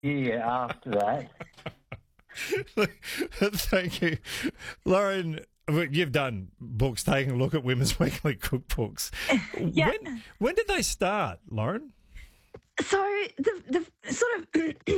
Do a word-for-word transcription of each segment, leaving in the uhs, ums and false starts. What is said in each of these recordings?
year after that. Thank you. Lauren, you've done books taking a look at Women's Weekly cookbooks. Yeah. When, when did they start, Lauren? So the the sort of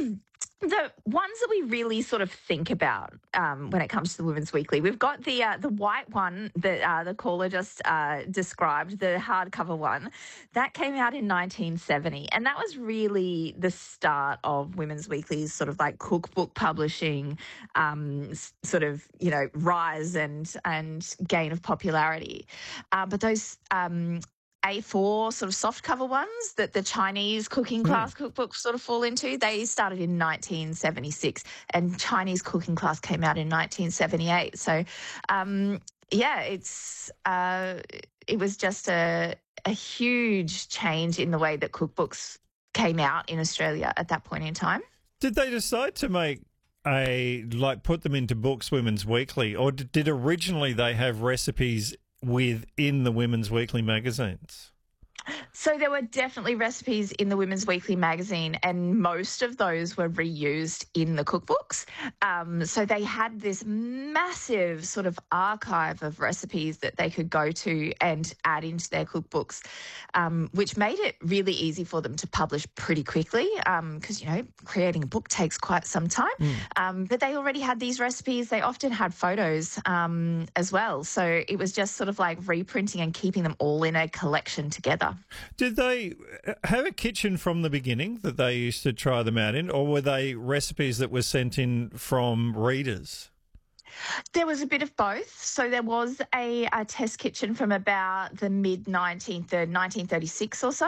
the ones that we really sort of think about um, when it comes to the Women's Weekly, we've got the uh, the white one that uh, the caller just uh, described, the hardcover one, that came out in nineteen seventy, and that was really the start of Women's Weekly's sort of like cookbook publishing, um, sort of you know rise and and gain of popularity. Uh, but those um, A four sort of soft cover ones that the Chinese cooking class mm. cookbooks sort of fall into, they started in nineteen seventy-six and Chinese cooking class came out in nineteen seventy-eight. So, um, yeah, it's uh, it was just a, a huge change in the way that cookbooks came out in Australia at that point in time. Did they decide to make a, like, put them into books, Women's Weekly, or did originally they have recipes within the Women's Weekly magazines? So there were definitely recipes in the Women's Weekly magazine, and most of those were reused in the cookbooks. Um, so they had this massive sort of archive of recipes that they could go to and add into their cookbooks, um, which made it really easy for them to publish pretty quickly because, um, you know, creating a book takes quite some time. Mm. Um, but they already had these recipes. They often had photos um, as well. So it was just sort of like reprinting and keeping them all in a collection together. Did they have a kitchen from the beginning that they used to try them out in, or were they recipes that were sent in from readers? There was a bit of both. So there was a, a test kitchen from about the mid nineteen thirty-six or so.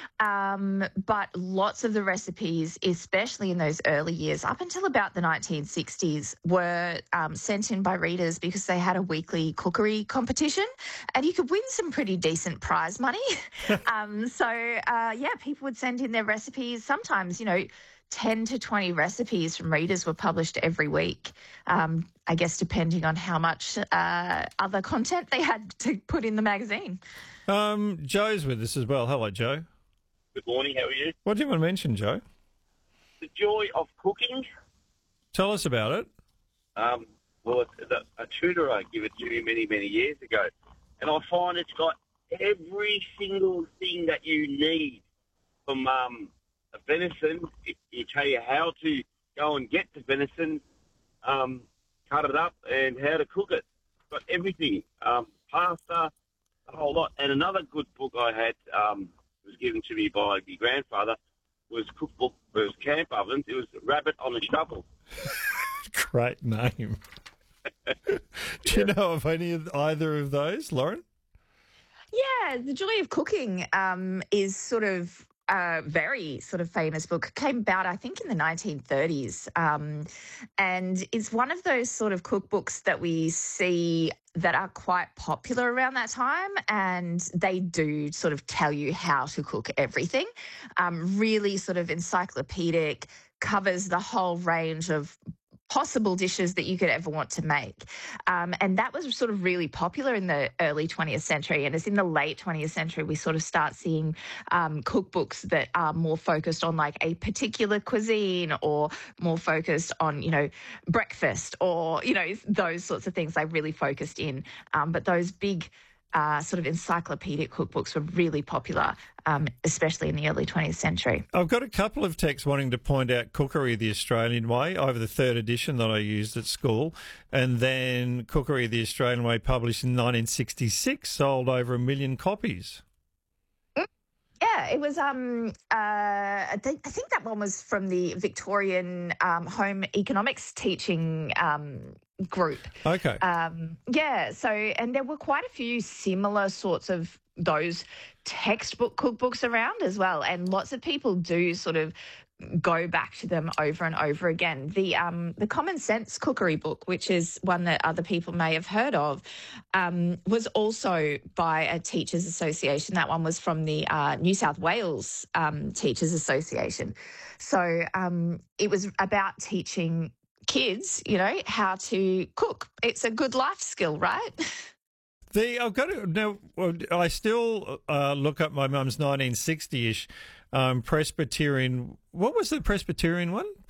Um, but lots of the recipes, especially in those early years, up until about the nineteen sixties, were um, sent in by readers because they had a weekly cookery competition and you could win some pretty decent prize money. um, so, uh, yeah, people would send in their recipes. Sometimes, you know, ten to twenty recipes from readers were published every week, um, I guess depending on how much uh, other content they had to put in the magazine. Um, Joe's with us as well. Hello, Joe. Good morning, how are you? What do you want to mention, Joe? The joy of cooking. Tell us about it. Um, well, it's a, a tutor I gave it to me many, many years ago, and I find it's got every single thing that you need from um, a venison. It, it tell you how to go and get the venison, um, cut it up, and how to cook it. It's got everything, um, pasta, a whole lot. And another good book I had um, was given to me by my grandfather was cookbook for camp ovens. It was Rabbit on a Shovel. Great name. Do you know of any of either of those, Lauren? Yeah, The Joy of Cooking um, is sort of a very sort of famous book. It came about, I think, in the nineteen thirties. Um, and it's one of those sort of cookbooks that we see that are quite popular around that time, and they do sort of tell you how to cook everything. Um, really sort of encyclopedic, covers the whole range of possible dishes that you could ever want to make. Um, and that was sort of really popular in the early twentieth century. And it's in the late twentieth century we sort of start seeing um, cookbooks that are more focused on like a particular cuisine or more focused on, you know, breakfast or, you know, those sorts of things they really focused in. Um, but those big Uh, sort of encyclopedic cookbooks were really popular, um, especially in the early twentieth century. I've got a couple of texts wanting to point out Cookery the Australian Way over the third edition that I used at school, and then Cookery the Australian Way, published in nineteen sixty-six, sold over a million copies. Yeah, it was. Um, uh, I, think, I think that one was from the Victorian um, Home Economics Teaching um, Group. Okay. Um, yeah. So, and there were quite a few similar sorts of those textbook cookbooks around as well, and lots of people do sort of go back to them over and over again. The um, the Common Sense Cookery book, which is one that other people may have heard of, um, was also by a teachers' association. That one was from the uh, New South Wales um, Teachers Association. So um, it was about teaching kids, you know, how to cook. It's a good life skill, right? The I've got to now. Well, I still uh, look up my mum's nineteen sixty-ish um, Presbyterian. What was the Presbyterian one?